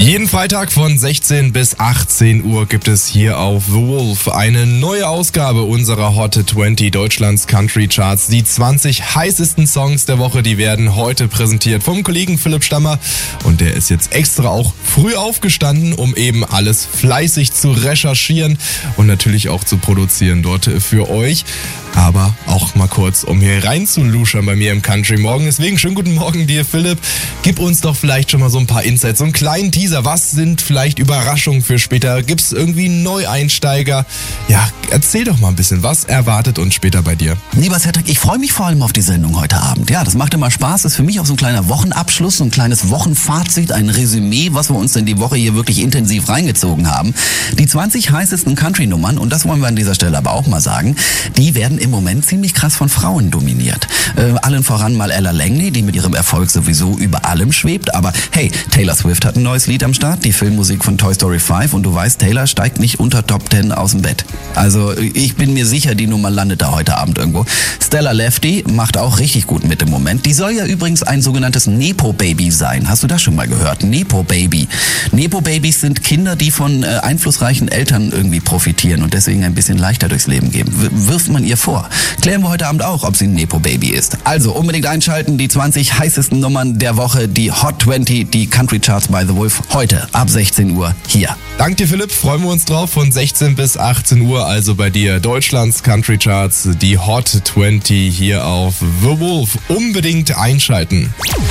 Jeden Freitag von 16 bis 18 Uhr gibt es hier auf The Wolf eine neue Ausgabe unserer Hot 20 Deutschlands Country Charts. Die 20 heißesten Songs der Woche, die werden heute präsentiert vom Kollegen Philipp Stammer. Und der ist jetzt extra auch früh aufgestanden, um eben alles fleißig zu recherchieren und natürlich auch zu produzieren dort für euch. Aber auch mal kurz, um hier reinzuluschern bei mir im Country Morgen. Deswegen schönen guten Morgen dir, Philipp. Gib uns doch vielleicht schon mal so ein paar Insights, so einen kleinen Teaser. Was sind vielleicht Überraschungen für später? Gibt es irgendwie Neueinsteiger? Ja, erzähl doch mal ein bisschen, was erwartet uns später bei dir? Lieber Cedric, ich freue mich vor allem auf die Sendung heute Abend. Ja, das macht immer Spaß. Ist für mich auch so ein kleiner Wochenabschluss, so ein kleines Wochenfazit, ein Resümee, was wir uns in die Woche hier wirklich intensiv reingezogen haben. Die 20 heißesten Country-Nummern, und das wollen wir an dieser Stelle aber auch mal sagen, die werden im Moment ziemlich krass von Frauen dominiert. Allen voran mal Ella Langley, die mit ihrem Erfolg sowieso über allem schwebt. Aber hey, Taylor Swift hat ein neues Lied am Start, die Filmmusik von Toy Story 5. Und du weißt, Taylor steigt nicht unter Top 10 aus dem Bett. Also ich bin mir sicher, die Nummer landet da heute Abend irgendwo. Stella Lefty macht auch richtig gut mit im Moment. Die soll ja übrigens ein sogenanntes Nepo-Baby sein. Hast du das schon mal gehört? Nepo-Baby. Nepo-Babys sind Kinder, die von einflussreichen Eltern irgendwie profitieren und deswegen ein bisschen leichter durchs Leben gehen. Wirft man ihr vor. Klären wir heute Abend auch, ob sie ein Nepo-Baby ist. Also unbedingt einschalten, die 20 heißesten Nummern der Woche, die Hot 20, die Country Charts by The Wolf, heute ab 16 Uhr hier. Danke dir, Philipp. Freuen wir uns drauf. Von 16 bis 18 Uhr, also bei dir Deutschlands Country Charts, die Hot 20 hier auf The Wolf. Unbedingt einschalten.